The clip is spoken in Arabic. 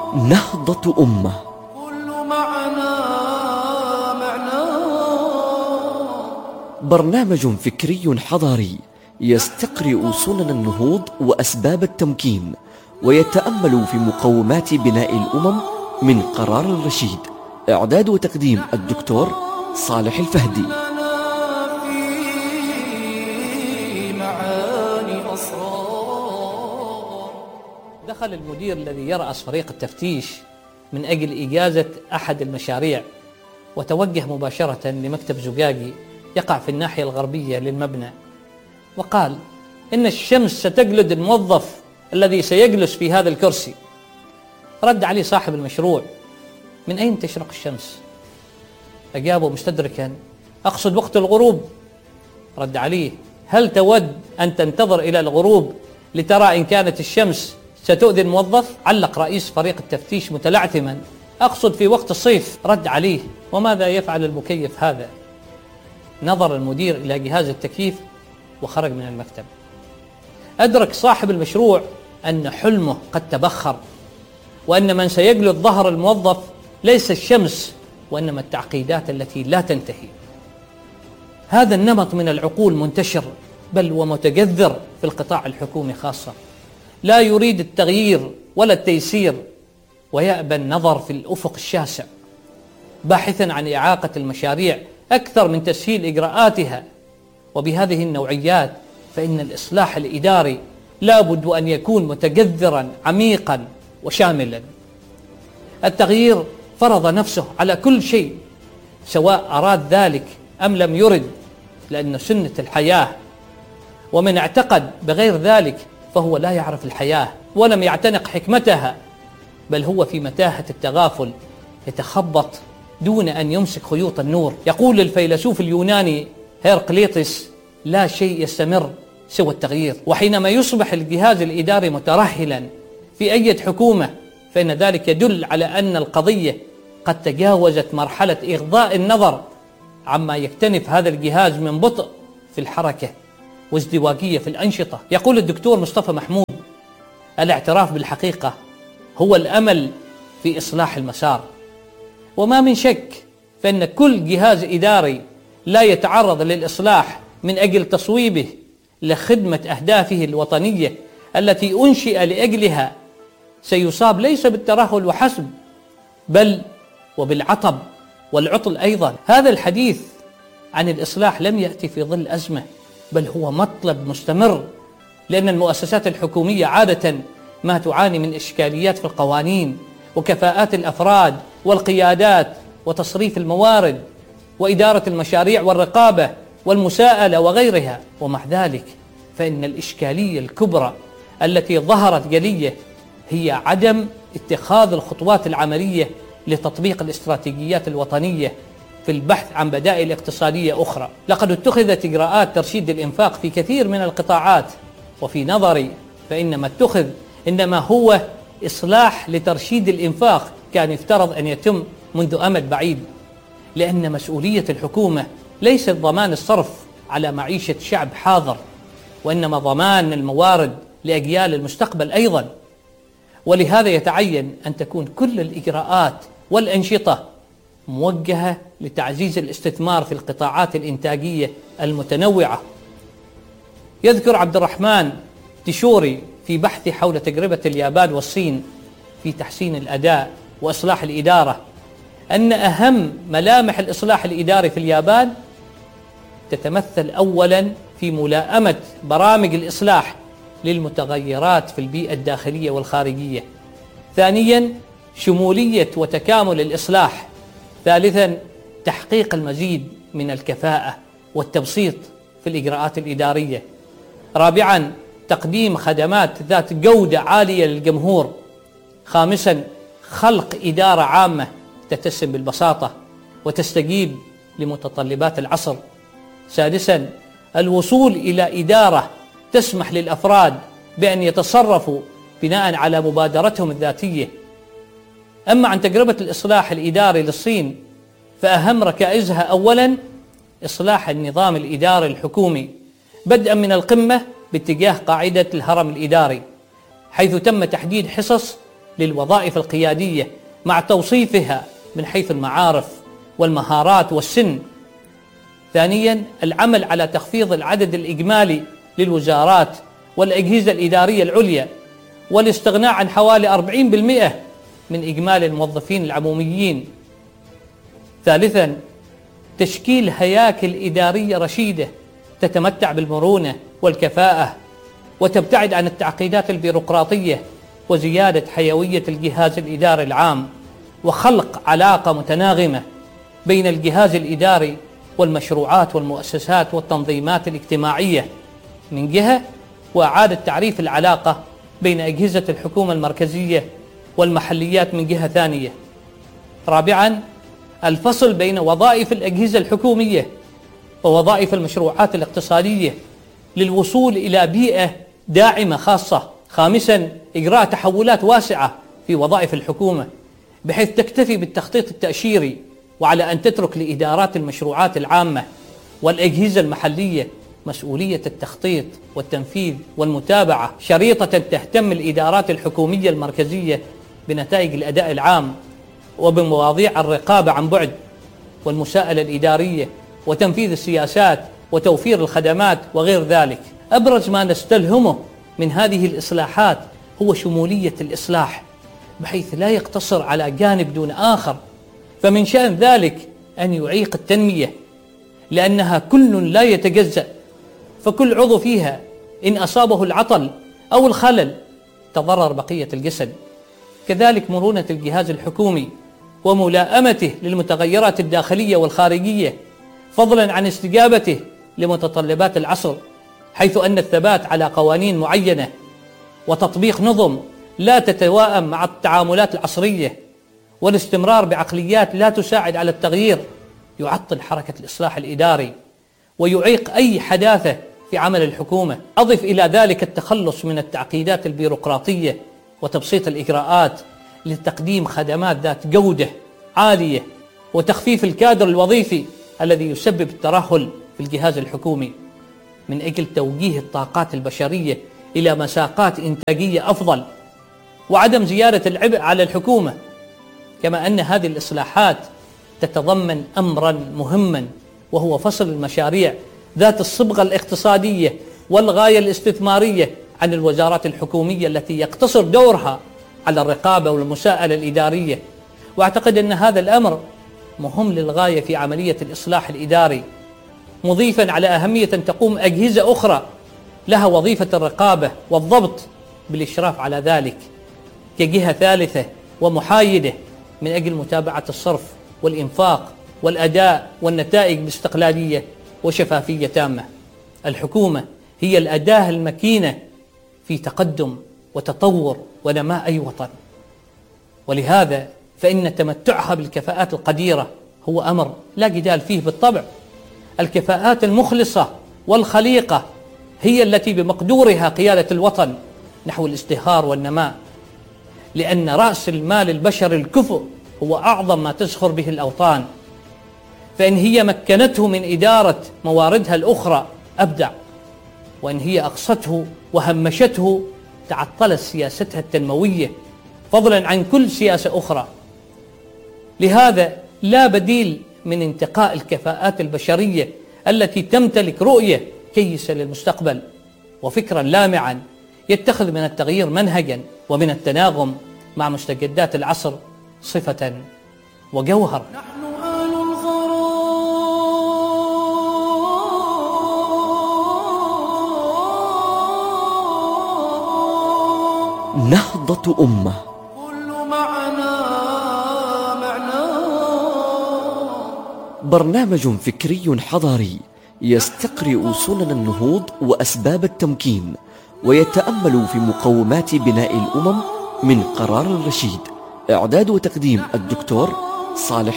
نهضة أمة. برنامج فكري حضاري يستقرئ سنن النهوض وأسباب التمكين، ويتأمل في مقومات بناء الأمم من قرار رشيد. إعداد وتقديم الدكتور صالح الفهدي. دخل المدير الذي يرأس فريق التفتيش من أجل إجازة أحد المشاريع، وتوجه مباشرة لمكتب زجاجي يقع في الناحية الغربية للمبنى، وقال: إن الشمس ستجلد الموظف الذي سيجلس في هذا الكرسي. رد عليه صاحب المشروع: من أين تشرق الشمس؟ أجابه مستدركا: أقصد وقت الغروب. رد عليه: هل تود أن تنتظر إلى الغروب لترى إن كانت الشمس ستؤذي الموظف؟ علق رئيس فريق التفتيش متلعثما: أقصد في وقت الصيف. رد عليه: وماذا يفعل المكيف هذا؟ نظر المدير إلى جهاز التكييف وخرج من المكتب. أدرك صاحب المشروع أن حلمه قد تبخر، وأن من سيجلد ظهر الموظف ليس الشمس، وإنما التعقيدات التي لا تنتهي. هذا النمط من العقول منتشر بل ومتجذر في القطاع الحكومي خاصة، لا يريد التغيير ولا التيسير، ويأبى النظر في الأفق الشاسع، باحثا عن إعاقة المشاريع أكثر من تسهيل إجراءاتها. وبهذه النوعيات فإن الإصلاح الإداري لا بد أن يكون متجذرا عميقا وشاملا. التغيير فرض نفسه على كل شيء، سواء أراد ذلك أم لم يرد، لأن سنة الحياة، ومن اعتقد بغير ذلك فهو لا يعرف الحياة ولم يعتنق حكمتها، بل هو في متاهة التغافل يتخبط دون أن يمسك خيوط النور. يقول الفيلسوف اليوناني هيرقليطس: لا شيء يستمر سوى التغيير. وحينما يصبح الجهاز الإداري مترهلا في أي حكومة، فإن ذلك يدل على أن القضية قد تجاوزت مرحلة إغضاء النظر عما يكتنف هذا الجهاز من بطء في الحركة وازدواجية في الأنشطة. يقول الدكتور مصطفى محمود: الاعتراف بالحقيقة هو الأمل في إصلاح المسار. وما من شك فإن كل جهاز إداري لا يتعرض للإصلاح من أجل تصويبه لخدمة أهدافه الوطنية التي أنشئ لأجلها سيصاب ليس بالترهل وحسب، بل وبالعطب والعطل أيضا. هذا الحديث عن الإصلاح لم يأتي في ظل أزمة، بل هو مطلب مستمر، لأن المؤسسات الحكومية عادة ما تعاني من إشكاليات في القوانين وكفاءات الأفراد والقيادات وتصريف الموارد وإدارة المشاريع والرقابة والمساءلة وغيرها. ومع ذلك فإن الإشكالية الكبرى التي ظهرت جلية هي عدم اتخاذ الخطوات العملية لتطبيق الاستراتيجيات الوطنية في البحث عن بدائل اقتصادية أخرى. لقد اتخذت إجراءات ترشيد الإنفاق في كثير من القطاعات، وفي نظري فإن ما اتخذ إنما هو إصلاح لترشيد الإنفاق كان يفترض أن يتم منذ أمد بعيد، لأن مسؤولية الحكومة ليست ضمان الصرف على معيشة شعب حاضر، وإنما ضمان الموارد لأجيال المستقبل أيضا. ولهذا يتعين أن تكون كل الإجراءات والأنشطة موجهة لتعزيز الاستثمار في القطاعات الإنتاجية المتنوعة. يذكر عبد الرحمن تيشوري في بحث حول تجربة اليابان والصين في تحسين الأداء وإصلاح الإدارة أن أهم ملامح الإصلاح الإداري في اليابان تتمثل أولا في ملائمة برامج الإصلاح للمتغيرات في البيئة الداخلية والخارجية، ثانيا شمولية وتكامل الإصلاح، ثالثا تحقيق المزيد من الكفاءة والتبسيط في الإجراءات الإدارية، رابعا تقديم خدمات ذات جودة عالية للجمهور، خامسا خلق إدارة عامة تتسم بالبساطة وتستجيب لمتطلبات العصر، سادسا الوصول إلى إدارة تسمح للأفراد بأن يتصرفوا بناء على مبادرتهم الذاتية. أما عن تجربة الإصلاح الإداري للصين فأهم ركائزها أولا إصلاح النظام الإداري الحكومي، بدءا من القمة باتجاه قاعدة الهرم الإداري، حيث تم تحديد حصص للوظائف القيادية مع توصيفها من حيث المعارف والمهارات والسن. ثانيا، العمل على تخفيض العدد الإجمالي للوزارات والأجهزة الإدارية العليا والاستغناء عن حوالي 40% من إجمالي الموظفين العموميين. ثالثا، تشكيل هياكل إدارية رشيدة تتمتع بالمرونة والكفاءة وتبتعد عن التعقيدات البيروقراطية، وزيادة حيوية الجهاز الإداري العام، وخلق علاقة متناغمة بين الجهاز الإداري والمشروعات والمؤسسات والتنظيمات الاجتماعية من جهة، وإعادة تعريف العلاقة بين أجهزة الحكومة المركزية والمحليات من جهة ثانية. رابعا، الفصل بين وظائف الأجهزة الحكومية ووظائف المشروعات الاقتصادية للوصول إلى بيئة داعمة خاصة. خامسا، إجراء تحولات واسعة في وظائف الحكومة بحيث تكتفي بالتخطيط التأشيري، وعلى أن تترك لإدارات المشروعات العامة والأجهزة المحلية مسؤولية التخطيط والتنفيذ والمتابعة، شريطة تهتم الإدارات الحكومية المركزية بنتائج الأداء العام وبمواضيع الرقابة عن بعد والمساءلة الإدارية وتنفيذ السياسات وتوفير الخدمات وغير ذلك. أبرز ما نستلهمه من هذه الإصلاحات هو شمولية الإصلاح بحيث لا يقتصر على جانب دون آخر، فمن شأن ذلك أن يعيق التنمية لأنها كل لا يتجزأ، فكل عضو فيها إن أصابه العطل أو الخلل تضرر بقية الجسد. كذلك مرونة الجهاز الحكومي وملائمته للمتغيرات الداخلية والخارجية، فضلا عن استجابته لمتطلبات العصر، حيث أن الثبات على قوانين معينة وتطبيق نظم لا تتوائم مع التعاملات العصرية والاستمرار بعقليات لا تساعد على التغيير يعطل حركة الإصلاح الإداري ويعيق أي حداثة في عمل الحكومة. أضف إلى ذلك التخلص من التعقيدات البيروقراطية وتبسيط الإجراءات لتقديم خدمات ذات جودة عالية وتخفيف الكادر الوظيفي الذي يسبب الترهل في الجهاز الحكومي، من أجل توجيه الطاقات البشرية إلى مساقات إنتاجية أفضل وعدم زيادة العبء على الحكومة. كما أن هذه الإصلاحات تتضمن أمرا مهما، وهو فصل المشاريع ذات الصبغة الاقتصادية والغاية الاستثمارية عن الوزارات الحكومية التي يقتصر دورها على الرقابة والمساءلة الإدارية. وأعتقد أن هذا الأمر مهم للغاية في عملية الإصلاح الإداري، مضيفا على أهمية أن تقوم أجهزة أخرى لها وظيفة الرقابة والضبط بالإشراف على ذلك كجهة ثالثة ومحايدة من أجل متابعة الصرف والإنفاق والأداء والنتائج باستقلالية وشفافية تامة. الحكومة هي الأداة المكينة في تقدم وتطور ونماء أي وطن، ولهذا فإن تمتعها بالكفاءات القديرة هو أمر لا جدال فيه بالطبع. الكفاءات المخلصة والخليقة هي التي بمقدورها قيادة الوطن نحو الازدهار والنماء، لأن رأس المال البشري الكفء هو أعظم ما تزخر به الأوطان، فإن هي مكنته من إدارة مواردها الأخرى أبدع، وإن هي أقصته وهمشته تعطلت سياستها التنموية فضلا عن كل سياسة أخرى. لهذا لا بديل من انتقاء الكفاءات البشرية التي تمتلك رؤية كيسة للمستقبل وفكرا لامعا يتخذ من التغيير منهجا ومن التناغم مع مستجدات العصر صفة وجوهر. نهضة أمة. برنامج فكري حضاري يستقرئ سنن النهوض وأسباب التمكين، ويتأمل في مقومات بناء الأمم من قرار الرشيد. إعداد وتقديم الدكتور صالح